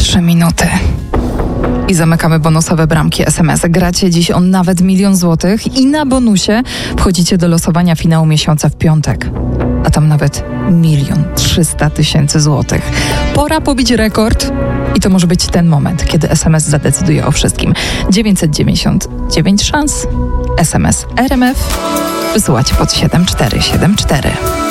3 minuty. I zamykamy bonusowe bramki SMS. Gracie dziś o nawet 1 000 000 złotych i na bonusie wchodzicie do losowania finału miesiąca w piątek. A tam nawet 1 300 000 złotych. Pora pobić rekord i to może być ten moment, kiedy SMS zadecyduje o wszystkim. 999 szans. SMS RMF wysyłacie pod 7474.